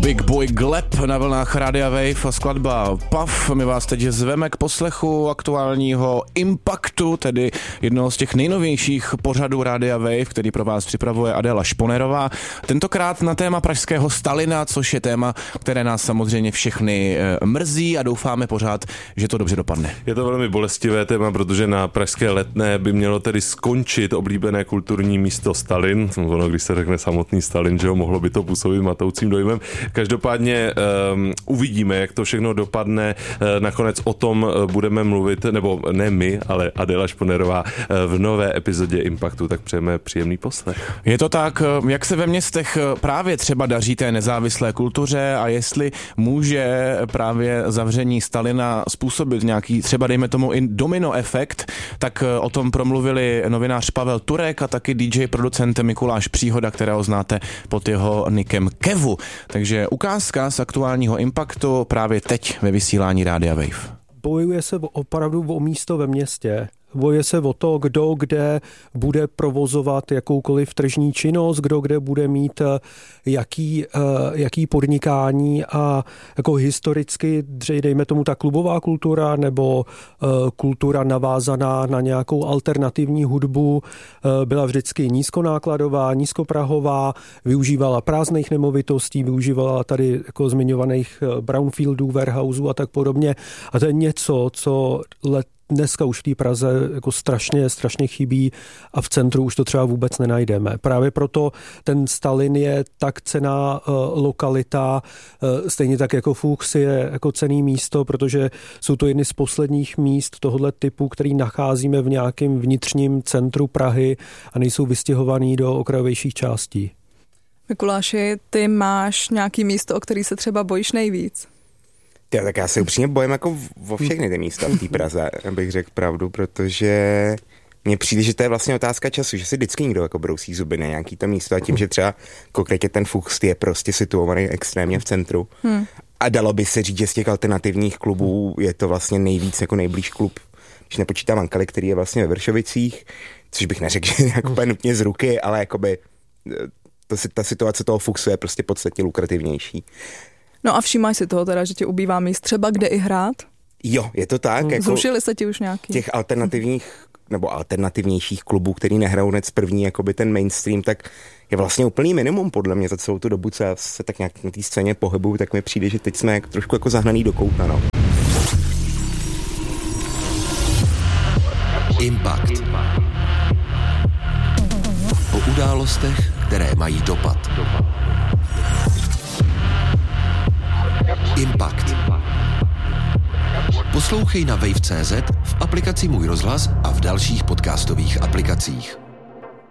Big Boy Gleb na vlnách Rádia Wave a skladba Puff. My vás teď zveme k poslechu aktuálního Impaktu, tedy jednoho z těch nejnovějších pořadů Rádia Wave, který pro vás připravuje Adéla Šponerová. Tentokrát na téma pražského Stalina, což je téma, které nás samozřejmě všechny mrzí a doufáme pořád, že to dobře dopadne. Je to velmi bolestivé téma, protože na pražské Letné by mělo tedy skončit oblíbené kulturní místo Stalin. Ono, když se řekne samotný Stalin, že ho mohlo by to působit matoucím dojmem. Každopádně uvidíme, jak to všechno dopadne. Nakonec o tom budeme mluvit, nebo ne my, ale Adéla Šponerová v nové epizodě Impaktu, tak přejeme příjemný poslech. Je to tak, jak se ve městech právě třeba daří té nezávislé kultuře a jestli může právě zavření Stalina způsobit nějaký, třeba dejme tomu i domino efekt, tak o tom promluvili novinář Pavel Turek a taky DJ producent Mikuláš Příhoda, kterého znáte pod jeho nikem Kevu. Takže ukázka z aktuálního Impaktu právě teď ve vysílání Rádia Wave. Bojuje se opravdu o místo ve městě. Bojuje se o to, kdo kde bude provozovat jakoukoliv tržní činnost, kdo kde bude mít jaký podnikání a jako historicky, dejme tomu ta klubová kultura nebo kultura navázaná na nějakou alternativní hudbu byla vždycky nízkonákladová, nízkoprahová, využívala prázdných nemovitostí, využívala tady jako zmiňovaných brownfieldů, warehouseů a tak podobně. A to je něco, co dneska už v té Praze jako strašně chybí a v centru už to třeba vůbec nenajdeme. Právě proto ten Stalin je tak cenná lokalita, stejně tak jako Fuchs je jako cenný místo, protože jsou to jedny z posledních míst tohoto typu, který nacházíme v nějakém vnitřním centru Prahy a nejsou vystěhovaný do okrajovějších částí. Mikuláši, ty máš nějaký místo, o který se třeba bojíš nejvíc? Tak já se upřímně bojím jako o všechny ty místa v té Praze, abych řekl pravdu, protože mně přijde, že to je vlastně otázka času, že si vždycky někdo jako brousí zuby na nějaký to místo a tím, že třeba konkrétně ten Fuchs je prostě situovaný extrémně v centru. A dalo by se říct, že z těch alternativních klubů je to vlastně nejblíž klub, když nepočítám Ankali, který je vlastně ve Vršovicích, což bych neřekl, že nějak úplně nutně z ruky, ale jakoby ta situace toho Fuchsu je prostě podstatně lukrativnější. No a všímáš si toho teda, že ti ubývá míst třeba kde i hrát? Jo, je to tak. Jako zrušili se ti už nějaký? Těch alternativních nebo alternativnějších klubů, který nehrajou hned první, jakoby ten mainstream, tak je vlastně úplný minimum podle mě za celou tu dobu, co já se tak nějak na té scéně pohybuju, tak mi přijde, že teď jsme trošku jako zahnaný do kouta, no. Impact. O událostech, které mají dopad. Impact. Poslouchej na wave.cz, v aplikaci Můj rozhlas a v dalších podcastových aplikacích.